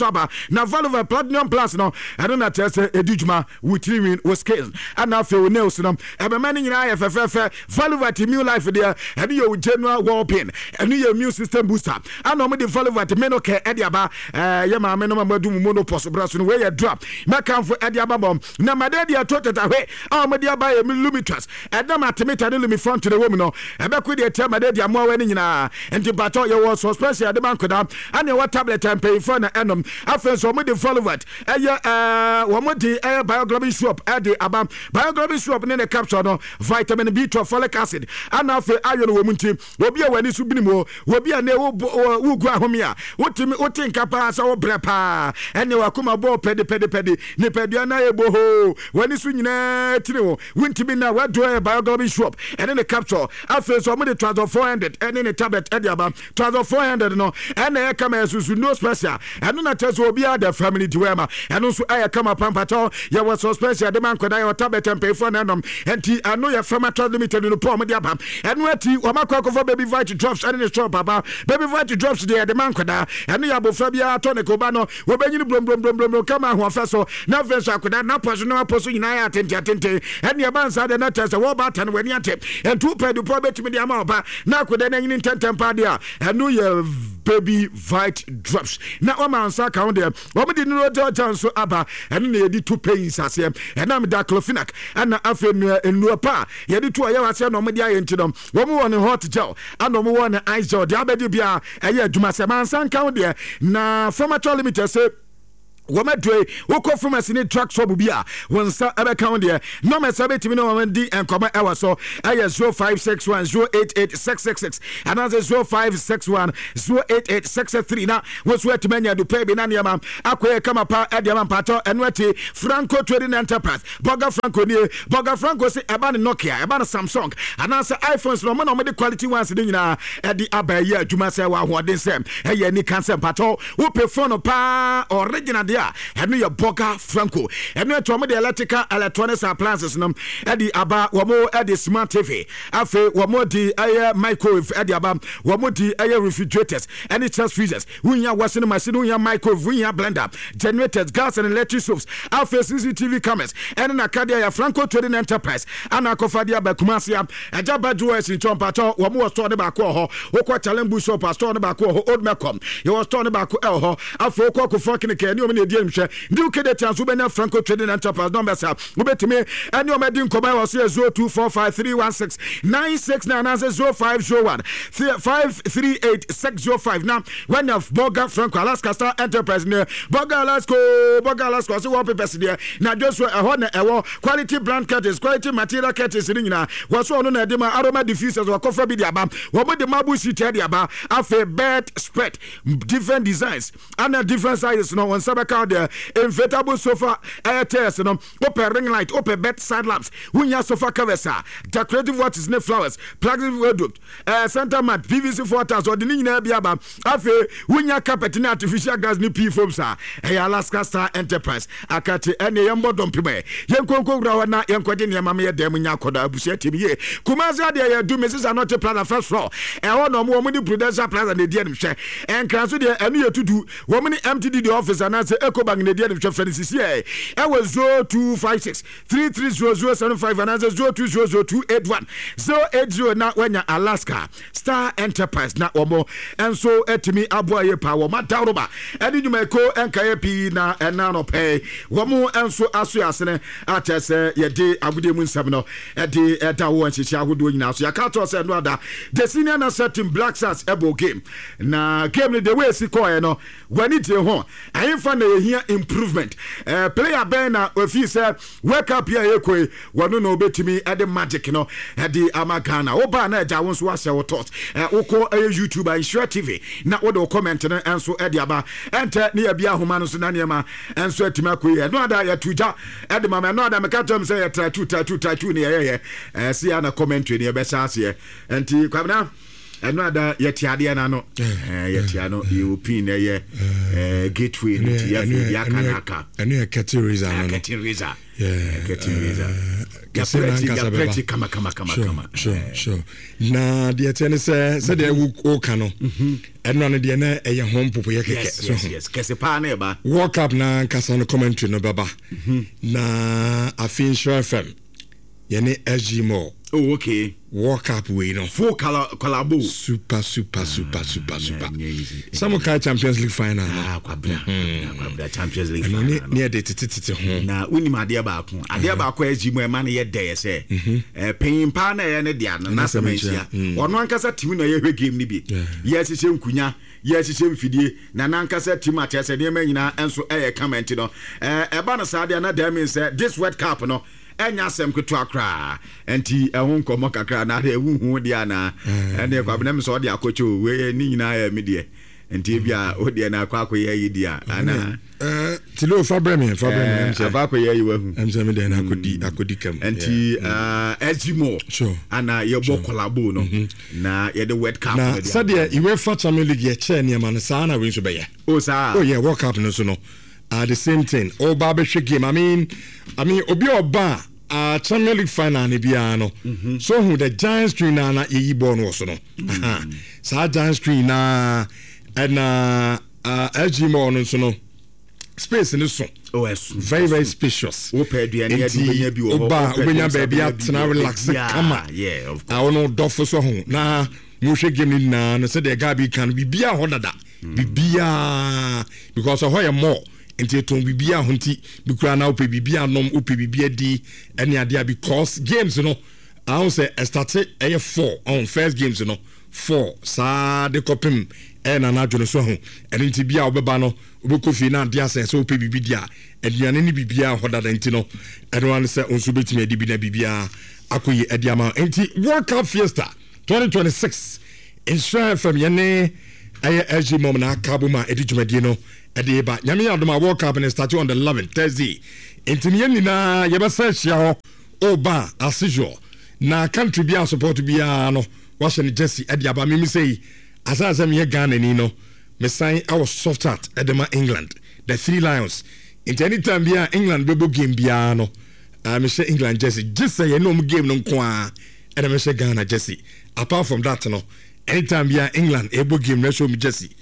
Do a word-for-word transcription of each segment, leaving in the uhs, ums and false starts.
October na Valuva Platinum Plus no ɛno na kyerɛ sɛ edijuma with three with scales and after we nails no ɛbɛma ne nyinaa yɛ fɛfɛɛfɛ Valuva Immune Life there ɛne yɛ general well-being ɛne yɛ immune system booster ana ɔmo de Valuva Menocare ɛde aba ɛyɛ maame no ma madu mu monopause braso no we yɛ drop makamfo ɛde aba bom na made de atoteta hwe a ɔmo de aba yɛ Lumitras ɛda matemeta ne Lumifront de wom no ɛbɛko de tia made de amoa wani nyinaa enti bato yɛ wɔ suspension de bankoda ana wɔ tablet and pay for na ɛnom afei so ɔmo de Valuva ɛyɛ ɛɛ ɔmo de ɛyɛ bioglobin swap ɛde aba bioglobin swap ne ne capsule no vitamin B twelve folic acid ana afei ayo no wɔ mu nti obi a wani so binim obi a ne wo wo gu ahomia wotimi wotin kapa sa wo brepa ene wakoma bo pede pede pede ne pedua na eboho wani so nyina tire wo wontimi na wado e bioglobin swap ene ne capsule afei so mo de transfer four hundred ene ne tablet e dia ba transfer four hundred no ene e kama susu no special eno na teso obi a the family diwema eno so aye kama pampato ye was special de man koda ye tablet and pay for nanom enti ano ye Pharma Limited no po mo dia ba eno ati o makwa ko for baby vitamin drops ene ne shop baba baby vitamin drops de de man koda eno ya bofra bia tonic oba no wo benyini blom blom blom blom kama ho afeso na feso akoda na poso na poso nyina ya atente atente eno ya bansa de na tese wo ba tan wani ate entu pedu pro betimi de ama oba na akoda na nyini tentempa de a eno ya baby vitamin drops na o man sa ka de wo me di no dojan so aba eno na yedi two pains ase ena me da clofenac ana afe no enu pa yedi two aye wase no me di aye ntino wo me won hot gel ana mo won ice gel de abedi bia eye adwuma se man san ka de na Pharma Limited say woma dwe woko pharmacy ne truck shop bia wonsa ebe count there no me sabe timi no won di enkoma ewa so aye zero five six one zero eight eight six six six and as zero five six one zero eight eight six three na woso etimanya do pay bi na niam akoye kama pa ediam pato enweti Franco Trading Enterprise Burger Franco ni Burger Franco se eba ne Nokia eba ne Samsung and as iPhones no mo no me de quality ones de nyina e di abaye adwuma se wa hoden sem eye ni cancer pato wo pe phone pa original eno ye Burger Franco eno to mo de electrical electronics appliances no e di aba wo mo e di smart T V afi wo mo di aye microwave e di aba wo mo di aye refrigerators any chest freezers wunya washing machine wunya microwave wunya blender generators gas and electric stoves afi C C T V cameras eno na kadia ya Franco Trading Enterprise ana kofadia ba kumasia eja badwo esi chompato wo mo store de ba ko ho wo challenge shop store de ba ko ho old Macom you store de ba ko el ho afi wo ko fucking ke ni o me di mhwe ndi ukede transo benya Franco Trading Enterprise number sa ubetime ani o medi nkoba wo so zero two four five three one six nine six nine and zero five zero one five three eight six zero five now when of Burger Franco Alaska Star Enterprise ne Burger Alaska Burger Alaska so one papers there na just e ho na ewo quality brand curtains quality material curtains ni nyina wo so no na de ma aroma diffusers wo kofa bi de aba wo mo de mabu sheet de aba afa bed spread different designs and different sizes no one sabaka the inflatable sofa air test no open ring light open bedside lamps wunya sofa covers decorative watches ne flowers plug-in wardrobe uh, center mat P V C four-ters or the nyina bia ba afi wunya carpet ne artificial grass ne pea foam sa e Alaska Star Enterprise akati ene yembo dompime yenkonko gura na yenkode ne mama ye dem nya koda abusia timiye kumaza de ye do Missus Anote Plaza first floor e ho no mo mo di Prudential Plaza ne die nhwe enkranso de enu yetudu wo mo ni M T D the office and say Ecobank ne die nhwe Francis here e was zero two five six three three zero zero seven five and zero two zero zero two eight one zero eight zero na wenya Alaska Star Enterprise na omo enso etimi aboa ye pa wo madaroba eni nyuma ko enkaye pi na ena no pe wo mo enso aso asene atese ye de agude mu nsam no e de eda wo anchichi agodo nyina so ya ka to se no ada the senior na setting Black Stars ebo game na game the way si ko e no wani tie ho ayimfa na ye hia improvement uh, player ben na ofi say wake up here ekoi wono na obetimi e de magic no e de amagana oba na eja won so ase wo tot ukọ YouTube and Share T V na wo do comment na enso e de aba ente ne ya bia homa no so na niam enso atima koyi no ada ya tuja e de mama no ada me ka tom say ya try two try two try two ne ye ye eh si ana commentary ne be sa ase enti kwabna another yetiade na no eh yetiano you pin eh gateway nti ya fi ya kanaka ene categories na categories yeah categories ya pretty kama kama kama kama sure sure na de tene se se de wo ka no eno ne de na eye hom popo ye keke so yes kese pa na ba walk up na kasa no commentary no baba na afin show F M yene S G Mo. Oh, okay. Walk up we no. Four color collabo. Super, super, super, ah, super, super. Some kind Champions League final. Ah, kwabra. Kwabra Champions League final. Near the tititi ho. Na wini ma dia ba ko. Adia ba ko S G Mo e ma na ye dey say. Eh peyin pa na ye ne dia na semensia. Ono ankasa team na ye hwe game ni bi. Ye sise nkunya, ye sise mfidie. Na na ankasa team atese ne ma nyina enso eh comment no. Eh e ba na sa dia na dem say this World Cup no. Enya sem kwetu akra enti ehun nkomo kakra na de hu dia na ene kwa bena me so de akocho we ni nyina ya me de enti bia o de na akwa akoye yi dia ana eh tilo fabremi fabremi em se ba akoye yi wahu em se me de na akodi akodi kam enti uh Ezimo ana ye bo collabo no na ye de World Cup na sadia iwe fa Champions League ye che ne ma na sa na we so be ye o sa oh yeah World Cup no so no uh the same thing o ba be hwe game I mean I mean obi oba Uh, Champions League final ni bia no mm-hmm. So who the giant screen na na yi ball no so no mm-hmm. Aha sa giant screen na and uh, uh L G Mo no so no space ni so oh yes very very spacious o pe aduane ya dubenya bi wo oba obenya baby atena relax kama yeah of course I wono dofo so ho na mo hwe game ni na no say the guy be can be bia ho dada bibia because of how more enti ton bibia honti bikura na ope bibia nom ope bibia di ene ade because games no I won say started a four on first games no four sa de kopim e na na dwono so ho ene enti bia obeba no obekofi na ade ase so ope bibidia aduane ni bibia hoda da enti no ene wan say onso betimi adi bi na bibia akoyi ade ama enti World Cup Fiesta twenty twenty-six in Share F M yene aye S G Mo na kabuma edi dwumadi no Ediba, Yami Adoma World Cup and started on the eleventh Thursday. Intimian na Yabasha ho oba as usual. Na country be support to be no Washington Jesse Ediaba Mimi say as as I'm here Ghana Nino. Me sign our soft heart Edema England. The Three Lions. Into any time be England bebo game biano. I me say England Jesse. Just say no game no kwa and I say Ghana Jesse. Apart from that no anytime be England ebo game no show me Jesse.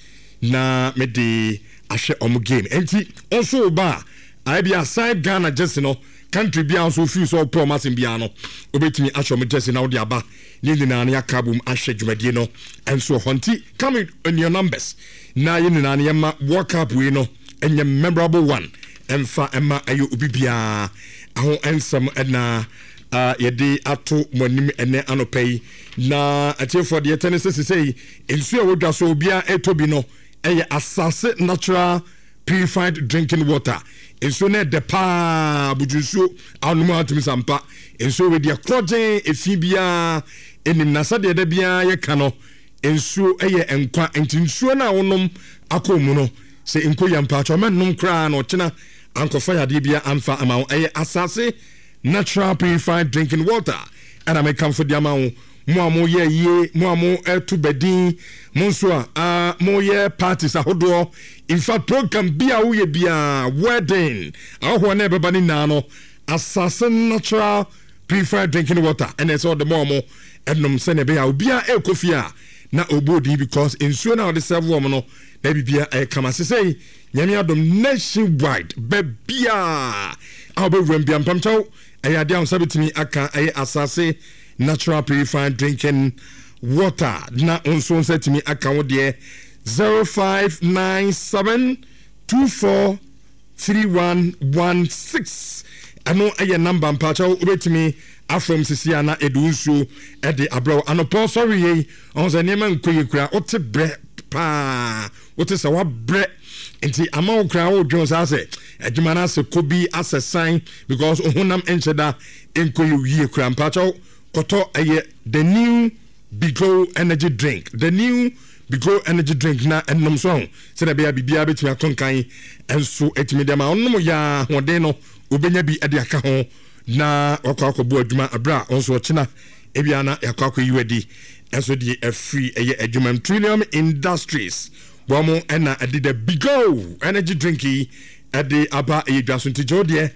Na me de ahwe omo game enti also ba I be aside Ghana Jesse no country bia so feel so promise bia no obetimi ahwe omo Jesse na wo de aba ni nyina na yakabum ahwe dwumadie no enso honti coming in your numbers na ye nyina na yema World Cup we no enye memorable one emfa ema ayo obibia aho ensam na uh yede ato monim ene anopai na atiefo de tenese sei ensu a wodwa so obia etobi no eye assase natural purified drinking water enso ne de pa bujusu anuma atumi sampa enso we de krogen efibia enim na sade de bia ye ka no enso eye enkwa entinsuo na wonom akomu no se enko yampa chomenum kra no chena ankofa yade bia amfa ama eye assase natural purified drinking water and I make come for the amount mo amo ye ye mo amo etu bedin mo so a mo ye parties ahodo in fact program bia wo ye bia wedding aho na beba ni na no assassin natural purified drinking water and it's all the more mo enum se ne bia obia e kofia na obodi because insuo na the serve wo no na bibia e kama se say nyame adom nationwide bebia abe wembia mpamchaw ayade am sabetimi aka ay asase natural purified drinking water na onso setimi aka wo de zero five nine seven two four three one one six ano aye number mpachaw obetimi afrom sisia na edunsu e de abro anopo sorry ye onse nema nkoyekura ote bre pa ote se wa bre enti ama okra wo dwon sa se adwuma na se kobi asesan because ohunam encheda enkoyu yie kra mpacho koto eye the new Biglo energy drink the new Biglo energy drink na ennom so se na bia bibia betimi akonkan enso etimi dem onnom ya hode no obenya bi ade aka ho na wakwa akọbu adwuma abra onso china ebia na yakwa akọ yiwedi enso die a free eye adwuma Trillium Industries bomo ena ade the Bigo energy drinky ade aba e dwaso ntijo de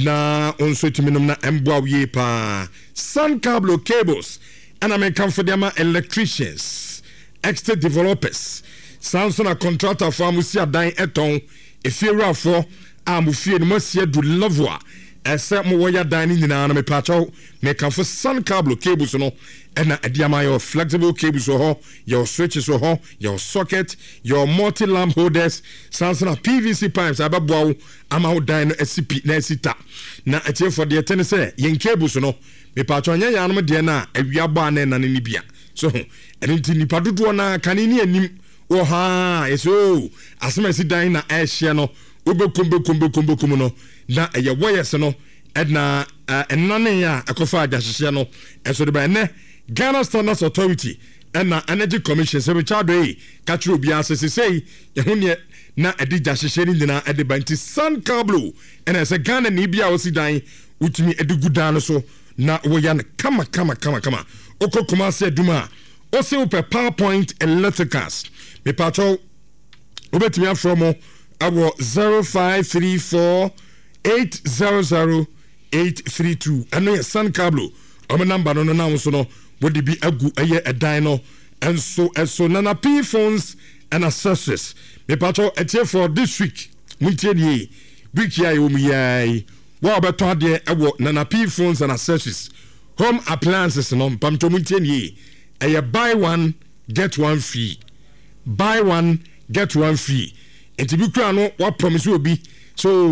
na onso timinum na emboa wie pa Sun Cable Cables and I come for them electricians estate developers Samsung a contractor for amusia dan eton efira for amufie no masia du lovoa ese mo woya dan ni na me pacho me come for Sun Cable Cables no and adiama your flexible cables so your switches so your socket your multi lamp holders Samsung P V C pipes ababo ama dan no S P na sita na etie for the ten say yen cables no me pacho nya ya no de na awia ba na na ni bia so enti nipa dodo na kanini anim o ha eso asema si dan na ehye no obekumbe kumbe kumbe kum no na eye wires no edna enane ya akofa adahye no eso de ba ne Ghana Standards Authority and na Energy Commission se Richard Way catch obia se say ye hunye na edija hyehyere ndina ede banti Sun Cable and as a Ghana ni bia osidan utimi edugudan so na woyan kama kama kama kama okokuma se duma o se upe PowerPoint electricals me patro obetimi afromo awo zero five three four eight zero zero eight three two ano ye Sun Cable o me number no na so no wodi bi agu eye edan no enso enso nana P phones and accessories me patro etie for this week muntie ni week ya yo miyai wa beto ade ewo nana P phones and accessories home appliances no pamto muntie ni eye buy one get one free buy one get one free enti bi kura no wa promise obi so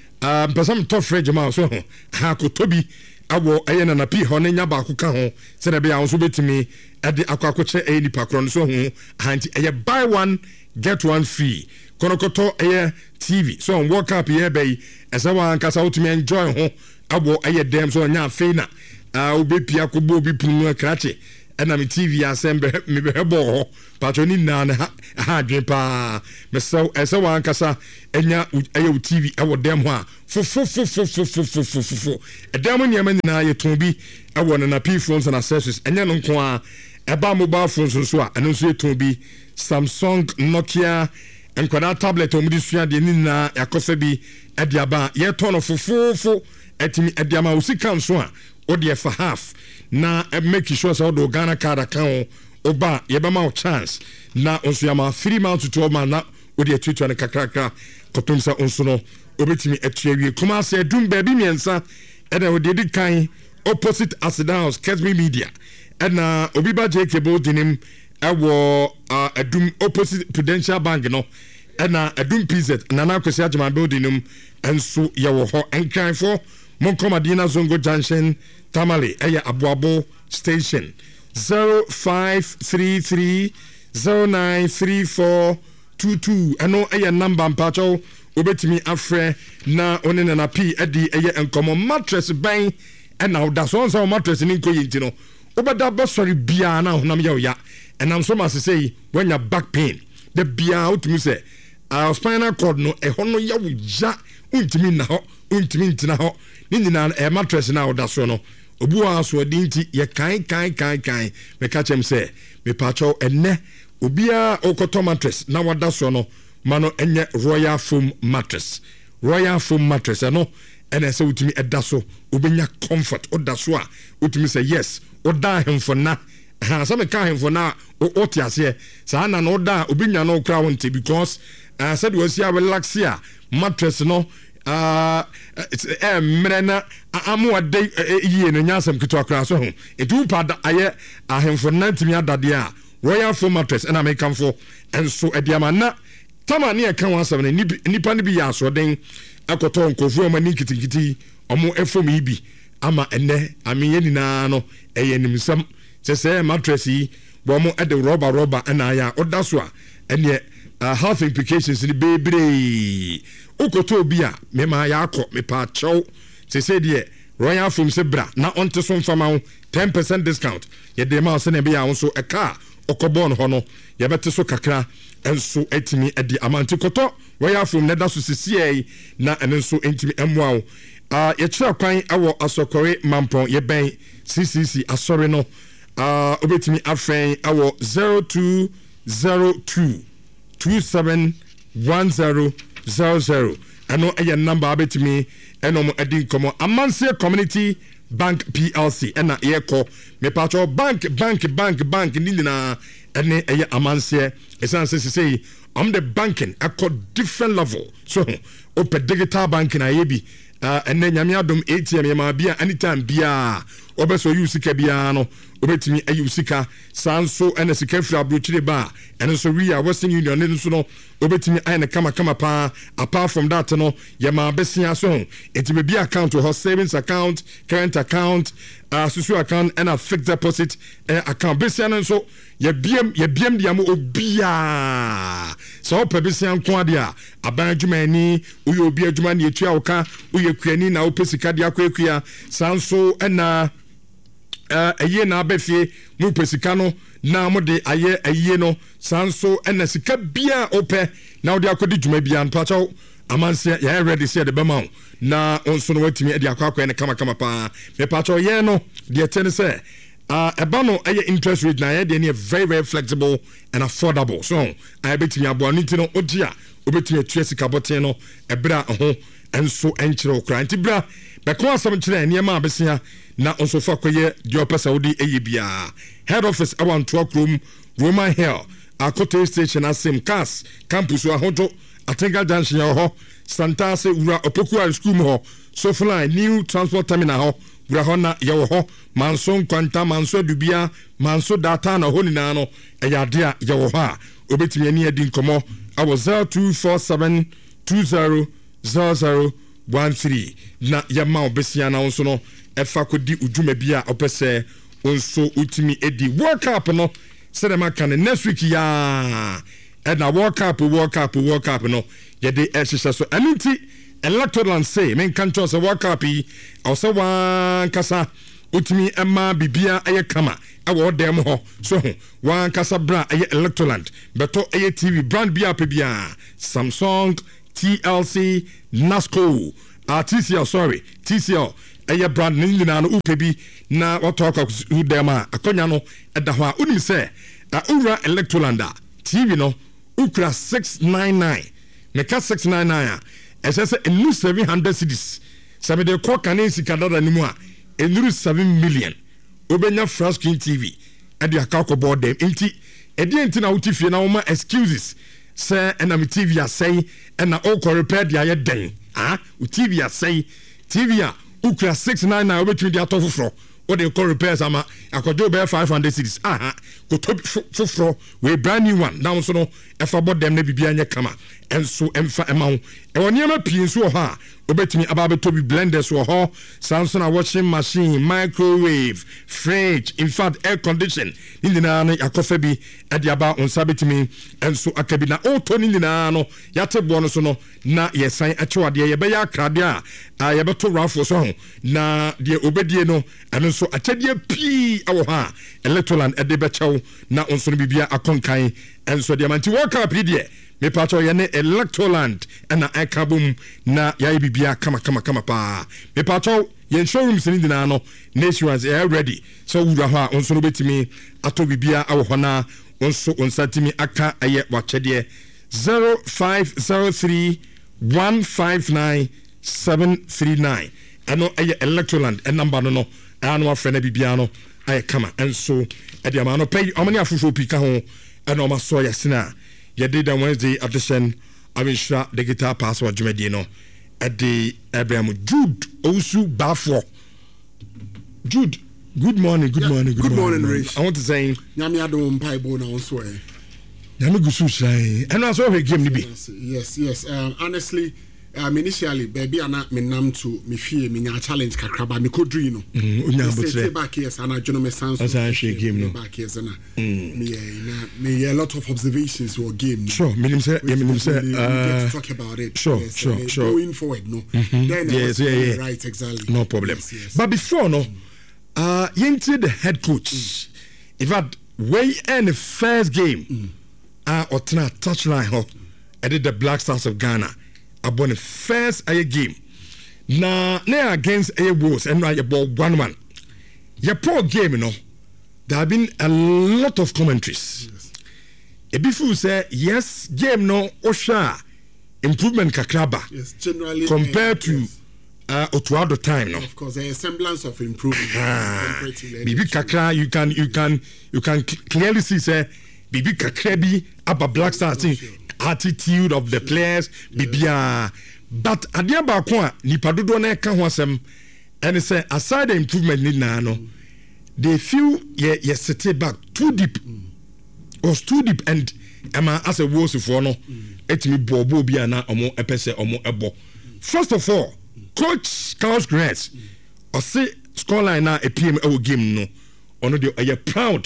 um person to fridge ma so ha ko tobi awo eye na na pi ho nya ba ko ka ho se na be ya so betimi ade akwakoche eye ni pakron so ho anti eye buy one get one free konokoto eye T V so on work up here be esa wa nkasa utimi enjoy ho awo eye dem so nya feina ah obepi akobo obi punu akrache ena mi T V asembe me be hebo patroni na na ha dwen pa me so esa wa nkasa enya eye T V ewo dem ho a fu fu fu fu fu fu fu fu fu edem ne ma nyina ye ton bi ewo na P phones and accessories enya no nko a eba mobile phones so a eno so ye ton bi Samsung Nokia enkwada tablet omudi sua de ni na yakofa bi ede aba ye ton fu fu fu etimi ede ama usika nso a ode for half na make sure so do Ghana card account oba ye be ma chance na onso ya ma three months to twelve months na ode tutu na kakrakra kotom sa onso no obetimi atuawie kuma se dum ba bi miensa e na ode di kan opposite Accident House Kesmi Media e na obi ba J K Boldinim ewo adum opposite Prudential Bank no e na adum P Z na na kwesi agema building enso ye wo ho enkan for Monkomadina Zongo Junction Tamale aya Abuabo Station zero five three three zero nine three four two two ano aya number mpacho obetimi afre na onene na P edi aya enkomo mattress ban na oda so so mattress ni nkoyi ntino obeda basori bia na honam ya oya enam so ma say when your back pain the bia utimi say our spinal cord no e hono ya wuja untimi na ho untimi ntina ho ni nyina e mattress na oda so no obu aso dinti ye kan kan kan kan me ka chem say me pacho enne obia okoto mattress na wada so no mano enye Royal Foam mattress Royal Foam mattress no ene se utimi eda so obenya comfort oda so a utimi say yes oda hemfo na ha so me ka hemfo na o tiase sa na no oda obenya no kra wonte because uh, said we see a relax here mattress no uh it's eh mrena amu ade yie no nyasam kito akra so ho edu pada aye ahemfo na ntimi adade a Royal Foam mattress and I come for and so ediama na tama ne kan wasam na nipa ne bi ya so den akoto nkofu ma ni kitikiti omo efom ibi ama enne amenye nyina no eye nimsam se se mattress yi bo mo ede rubber rubber na ya oda so a ene health implications ni bebre ukoto bi a me ma ya akọ me pa chow se se de Royal Foam se bra na onte so mfama ten percent discount ye de ma so na be ya so e car okobon ho no ye bete so kakra enso etimi edi amanti koto Royal Foam na da so sisiei na enso entimi emwa ah ye kira kwan awo asokore mampon ye ben C C C asore no uh obetimi afren awo zero two zero two two seven one zero zero zero ano eye number abetimi eno mo edi komo Amansie Community Bank P L C ena ye ko me patro bank bank bank bank ni na ene eye Amansie esan se say am the banking akọ different level so open digital banking ayebi uh ene nyame adom A T M ma bia anytime bia obeso use sika bia no obetimi ayi sika sanso ene sika fira abrochire ba ene so we are Western Union ne so no obetimi ayene kama kama pa apart from that no ye ma besia so enti be account or savings account current account uh social account and a fixed deposit uh, account besia no so ye biem ye biem dia mo obia so pe besia nko ade a aban adwuma ni uye obi adwuma ni etua oka uye kuani na opesika dia kwakua sanso ena uh eye na abefie mu pesika no na mo de aye aye no sanso ena sika bia ope na odi akodi dwuma bia mpacho Amansie ya ready say the bema na onso no watimi de akwa ne kama kama pa me pacho ye no de ten say uh eba no aye interest rate na ye de very very flexible and affordable so I betimi abo anti no odia obetimi atua sika boten no ebra ho enso enkyere okra nti bra be ko asam kyere ne ma abesia na onso fa koye de opesa odi eye bia head office around twelve room Roman Hill Akote station asim cars campus wa hojo Atenga Junction ya ho Santase ura opoku school ho so fly new transport terminal ho ura ho na ya ho manso kwanta manso dubia manso data na ho ni na no eya de a ya ho a obetimi ani adi nkomo awo zero two four seven two zero zero zero one three na ya ma obesia na onso no efa kodi udwuma bia opese onso utimi edi World Cup no sedema kan next week ya and na World Cup World Cup World Cup no ye de ehhehye so anti electoral say men kan cho se World Cup yi o se wan kasa utimi ema bibia eye kama awo dem ho so wan kasa bra eye electoral beto eye T V brand bia pe bia Samsung T L C Nasco uh, T C L sorry T C L eye brand ni na no upebi na what talk who dem a akonya no eda ho a unim say uh, ura electoral da T V no ukra six ninety-nine meka six ninety-nine a ese enu seven hundred cedis sabe de ko kan sika dada ni mu a enu seven million obenya flash screen T V e de akako board dem enti e de enti na utifie na woma excuses say na me T V asay e na o ko repair dia ye den ah u T V asay T V a ukra six ninety-nine obetwi dia to foforo what they call repairs ama akojo be five hundred cedis aha ko to foforo we brand new one now so no e fa bod dem na bibia nya kama enso emfa ema ho e woni ama pie nso ho a obetimi aba to bi blenders wo ho Samsung washing machine microwave fridge in fact air condition indina na yakofa bi e de aba onsa betimi enso akabi na auto indina no yate bo no so no na yesan achewade ye be ya krade a ye beto rafo so ho na de obedie no eno so achede pi awo ha electroland e de be chew na onso no bibia akonkan enso de manti World Cup de me pato ye ne electroland na akabum na ya bibia kama kama kama pa me pato ye showroom sin dina no nations are ready so wura ho a onso no betimi ato bibia awo ho na onso onsatimi aka aye wachede zero five zero three one five nine seven three nine ano aye electroland and number no no ano afrena bibia no aye kama enso e de ama no pay omani afufo pika ho ano ma so yesina ye did on Wednesday edition of Insha Digital Password Jumedi no at the Abraham Jude Osu Bafo Jude good morning good yeah, morning good, good morning, morning Rich. I want to say nyame adom pai bo na onso e nyame gusu shai and also we game ni bi yes yes um, honestly um, initially baby ana me nam to me fie me nya challenge kakraba me kodri no onya botre back yes ana jono me sans so share game no back yes na me na me a lot of observations for game sure me say me me say uh talk about it sure yes, sure uh, sure going forward no mm-hmm. then yes yeah, yeah right exactly no problem yes, yes. But before no uh yenti the head coach mm. in fact way in the first game mm. uh otna touchline ho I did the Black Stars of Ghana upon the first aye game na na against aye Wolves and na ball one one your poor game no there have been a lot of commentaries. Yes. Ebifu say yes, game no Osha improvement kakraba. Yes, generally compared uh, to yes. uh Otuado time no. Of course, a semblance of improvement. Ah, Bibi kakra, you can you can you can clearly see say Bibi kakra bi aba Black Stars oh, sure. attitude of the sure. players yes. Bibia. But adia ba ko a nipa dodo na ka ho asem and say aside the improvement need na no. Mm. They feel yeah yeah sit back too deep mm. was too deep and Emma as a worse for no etimi bobo bia na omo epese omo ebo. First of all, mm. Coach Carlos Grace mm. or say scoreline na a P M our game no ono de are proud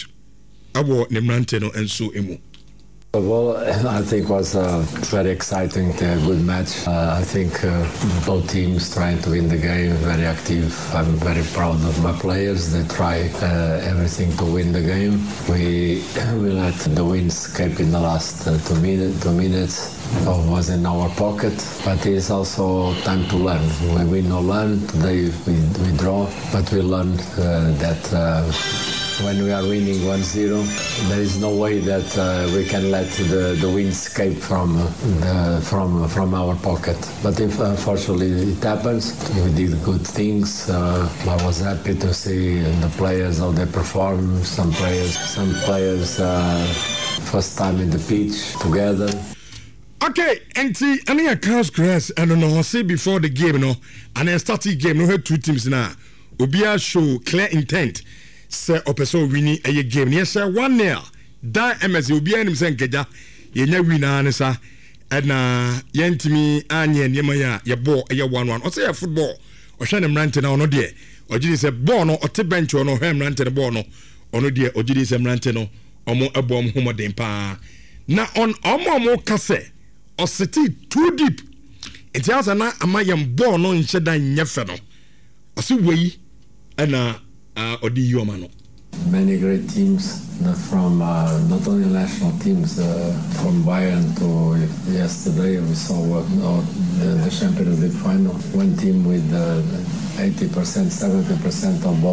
awo ne mrante no enso emu. Well, I think it was a very exciting, uh, good match. Uh, I think uh, both teams trying to win the game, very active. I'm very proud of my players. They try uh, everything to win the game. We we let the win escape in the last uh, two, minute, two minutes. It was in our pocket, but it's also time to learn. We win or learn. Today we, we draw, but we learned uh, that uh, when we are winning one zero, there is no way that uh, we can let the, the win escape from, uh, the, from, from our pocket. But if unfortunately it happens, we did good things. Uh, I was happy to see the players, how they perform. Some players, some players uh, first time in the pitch together. Okay, and see, I need a Carlos Grace, I don't know, say before the game, you know, and then start the game, no had two teams now. Obia show clear intent. Say opeso winning a game. Yes, sir, one nil. That M S Obia and himself Geja, Yenya winner, and sir, and uh, Yentimi, Anya, and Yamaya, your ball, a one one, or say a football, or Shannon Ranton or no dear, or Jiddy say Bono, or Tibench or no ham ranted a Bono, or no dear, or Jiddy say Ranteno, or more a bomb homo dempa. Now on Omo more casse, or city too deep. It has an Amayam Bono in Shedan Yefeno, or see way, and uh. Uh, Many great teams from uh, not only national teams, uh, from Bayern to yesterday we saw what, uh, the, the Champions League final. One team with uh, eighty percent, seventy percent of ball.